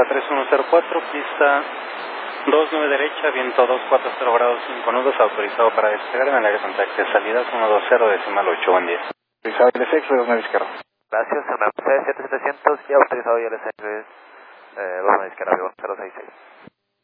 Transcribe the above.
3104, pista 29 derecha, viento 240 grados 5 nudos, autorizado para despegar en el área de contacto de salidas 120.8, buen día. Autorizado ILS, 29 izquierda. Gracias, MMC 7700 y autorizado ILS 29 izquierda, avión 066.